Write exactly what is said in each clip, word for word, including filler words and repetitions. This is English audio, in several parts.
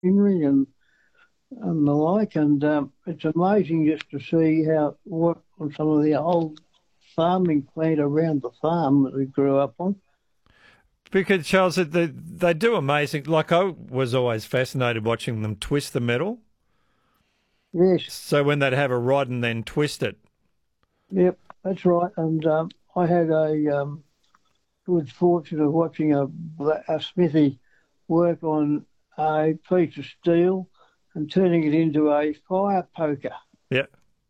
machinery and and the like. And um, it's amazing just to see how what on some of the old farming plant around the farm that we grew up on. Because, Charles, they, they do amazing. Like, I was always fascinated watching them twist the metal. Yes, So when they'd have a rod and then twist it. yep, that's right. And um, I had a um, good fortune of watching a, a smithy work on a piece of steel and turning it into a fire poker. Yeah.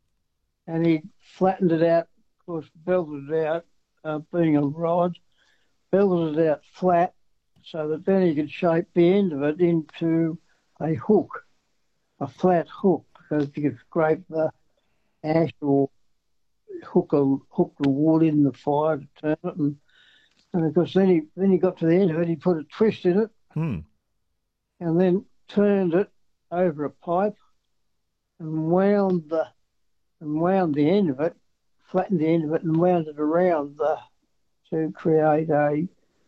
And he flattened it out, of course, belted it out, uh, being a rod, belted it out flat so that then he could shape the end of it into a hook, a flat hook, because you could scrape the ash or hook, a, hook the wood in the fire to turn it. And, and of course, then he, then he got to the end of it, he put a twist in it Hmm. and then turned it over a pipe and wound the and wound the end of it, flattened the end of it, and wound it around the, to create a,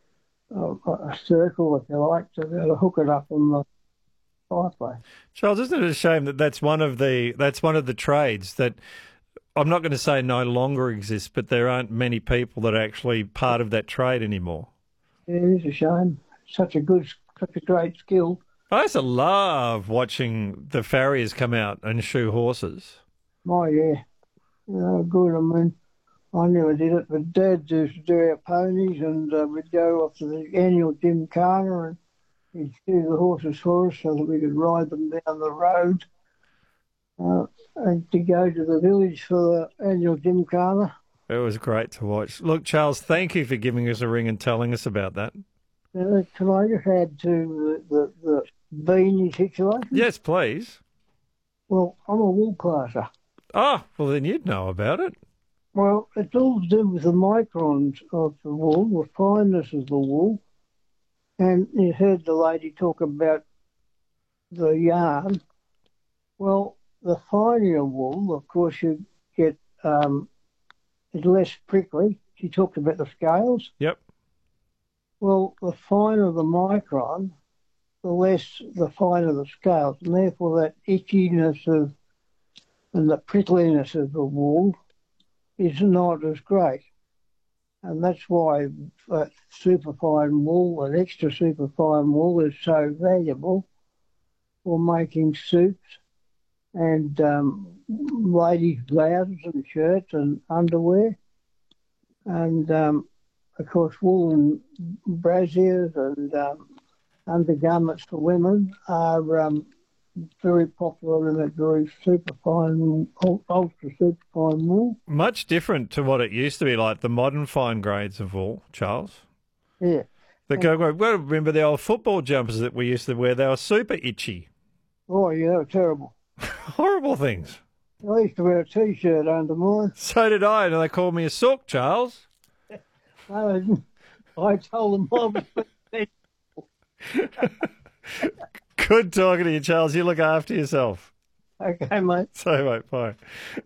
a a circle, if you like, to be able to hook it up on the fireplace. Charles, isn't it a shame that that's one of the that's one of the trades that I'm not going to say no longer exists, but there aren't many people that are actually part of that trade anymore. Yeah, it is a shame. Such a good, such a great skill. I used to love watching the farriers come out and shoe horses. My yeah, you know, good. I mean, I never did it, but Dad used to do our ponies, and uh, we'd go off to the annual gymkhana, and he'd shoe the horses for us so that we could ride them down the road, uh, and to go to the village for the annual gymkhana. It was great to watch. Look, Charles, thank you for giving us a ring and telling us about that. Uh, can I just add to the, the, the beanie situation? Yes, please. Well, I'm a wool classer. Oh, well, then you'd know about it. Well, it's all to do with the microns of the wool, the fineness of the wool. And you heard the lady talk about the yarn. Well, the finer wool, of course, you get um, it's less prickly. She talked about the scales. Yep. Well, the finer the micron, the less the finer the scales, and therefore that itchiness of and the prickliness of the wool is not as great. And that's why uh, superfine wool and extra superfine wool is so valuable for making suits and um, ladies' blouses and shirts and underwear. And, um, of course, woolen brassieres and um, undergarments for women are um, very popular in that very superfine, ultra superfine wool. Much different to what it used to be like, the modern fine grades of wool, Charles. Yeah. The go, go, well, remember the old football jumpers that we used to wear? They were super itchy. Oh, yeah, they were terrible. Horrible things. I used to wear a T-shirt under mine. So did I, and they called me a sook, Charles. I, I told them I was Good talking to you, Charles. You look after yourself. okay, mate. So, mate, bye.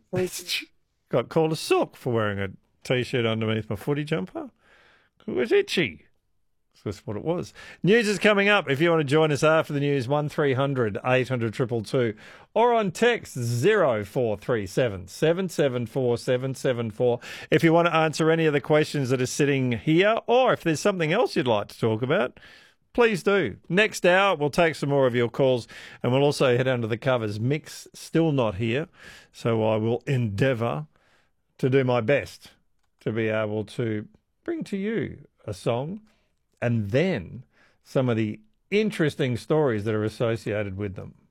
Got called a sook for wearing a T-shirt underneath my footy jumper. It was itchy. That's what it was. News is coming up. If you want to join us after the news, one three hundred eight hundred two two two, or on text zero four three seven seven seven four seven seven four. If you want to answer any of the questions that are sitting here, or if there's something else you'd like to talk about, please do. Next hour, we'll take some more of your calls, and we'll also head under the covers. Mick's still not here, so I will endeavour to do my best to be able to bring to you a song and then some of the interesting stories that are associated with them.